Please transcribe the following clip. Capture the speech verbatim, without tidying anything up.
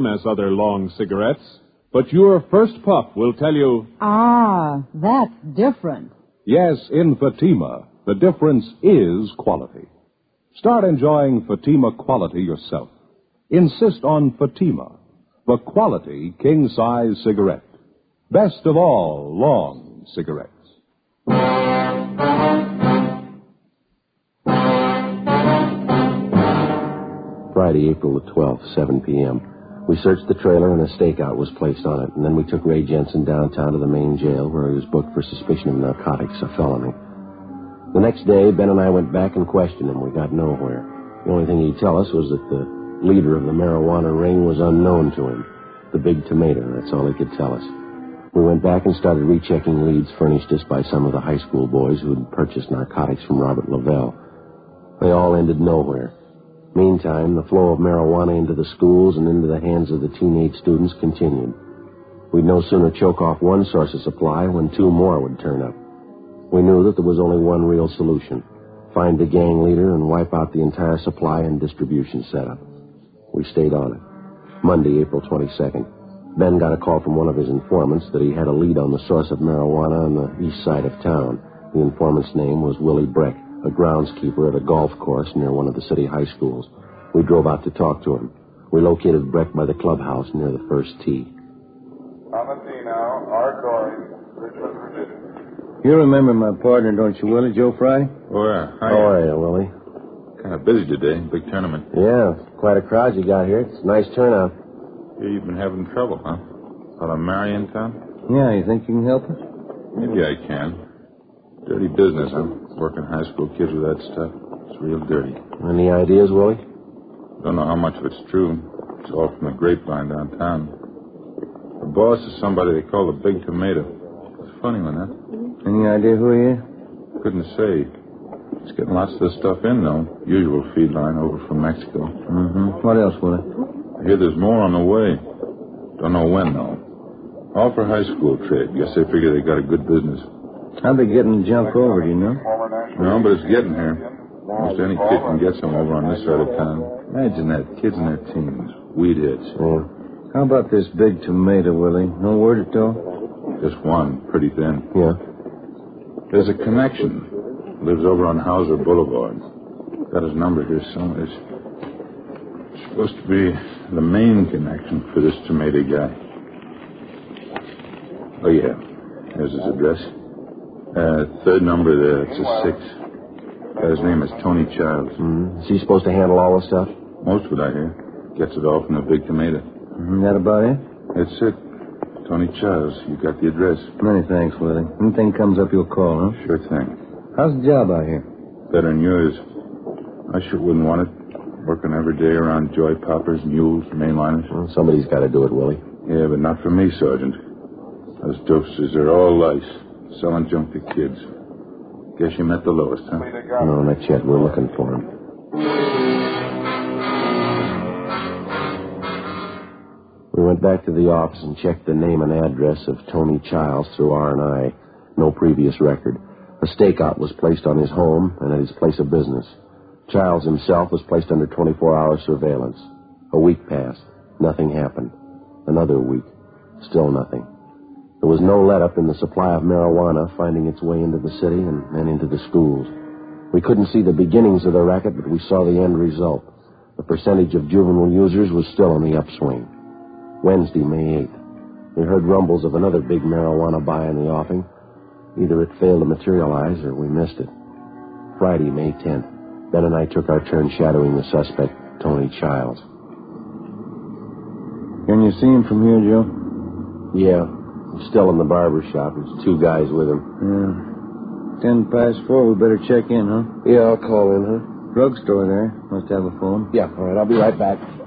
as other long cigarettes, but your first puff will tell you... Ah, that's different. Yes, in Fatima, the difference is quality. Start enjoying Fatima quality yourself. Insist on Fatima, the quality king-size cigarette. Best of all long cigarettes. Friday, April the twelfth, seven p.m. We searched the trailer and a stakeout was placed on it, and then we took Ray Jensen downtown to the main jail where he was booked for suspicion of narcotics, a felony. The next day, Ben and I went back and questioned him. We got nowhere. The only thing he'd tell us was that the leader of the marijuana ring was unknown to him. The Big Tomato, that's all he could tell us. We went back and started rechecking leads furnished us by some of the high school boys who had purchased narcotics from Robert Lavelle. They all ended nowhere. Meantime, the flow of marijuana into the schools and into the hands of the teenage students continued. We'd no sooner choke off one source of supply when two more would turn up. We knew that there was only one real solution: find the gang leader and wipe out the entire supply and distribution setup. We stayed on it. Monday, April twenty-second. Ben got a call from one of his informants that he had a lead on the source of marijuana on the east side of town. The informant's name was Willie Breck, a groundskeeper at a golf course near one of the city high schools. We drove out to talk to him. We located Breck by the clubhouse near the first tee. On the tee now, Art Dory, Richmond, Virginia. You remember my partner, don't you, Willie? Joe Fry? Oh, yeah. Hi. How are you, Willie? Kind of busy today. Big tournament. Yeah, quite a crowd you got here. It's a nice turnout. Here you've been having trouble, huh? Fellow Mary in town? Yeah, you think you can help us? Maybe I can. Dirty business, huh? Working high school kids with that stuff. It's real dirty. Any ideas, Willie? Don't know how much of it's true. It's all from the grapevine downtown. The boss is somebody they call the Big Tomato. It's a funny one, huh? Any idea who he is? Couldn't say. He's getting lots of this stuff in, though. Usual feed line over from Mexico. Mm-hmm. What else, Willie? I hear there's more on the way. Don't know when, though. All for high school trade. Guess they figure they got a good business. How'd they get the junk over, do you know? No, but it's getting here. Most any kid can get some over on this side of town. Imagine that. Kids in their teens. Weed hits. Yeah. How about this Big Tomato, Willie? No word at all? Just one. Pretty thin. Yeah. There's a connection. Lives over on Hauser Boulevard. Got his number here somewhere. It's supposed to be the main connection for this tomato guy. Oh, yeah. Here's his address. Uh, third number there. It's a six. Uh, his name is Tony Childs. Mm-hmm. Is he supposed to handle all the stuff? Most of it, I hear. Gets it all from the Big Tomato. Mm-hmm. That about it? That's it. Tony Childs. You got the address. Many thanks, Willie. Anything comes up, you'll call, huh? Sure thing. How's the job out here? Better than yours. I sure wouldn't want it. Working every day around joy poppers, mules, mainliners. Well, somebody's got to do it, Willie. Yeah, but not for me, Sergeant. Those dopesters are all lice. Selling junk to kids. Guess you met the lowest, huh? No, not yet. We're looking for him. We went back to the office and checked the name and address of Tony Childs through R and I. No previous record. A stakeout was placed on his home and at his place of business. Childs himself was placed under twenty-four hour surveillance. A week passed. Nothing happened. Another week. Still nothing. There was no let-up in the supply of marijuana finding its way into the city and, and into the schools. We couldn't see the beginnings of the racket, but we saw the end result. The percentage of juvenile users was still on the upswing. Wednesday, May eighth. We heard rumbles of another big marijuana buy in the offing. Either it failed to materialize or we missed it. Friday, May tenth. Ben and I took our turn shadowing the suspect, Tony Childs. Can you see him from here, Joe? Yeah. He's still in the barber shop. There's two guys with him. Yeah. Ten past four. We better check in, huh? Yeah, I'll call in, huh? Drugstore there. Must have a phone. Yeah, all right. I'll be right back.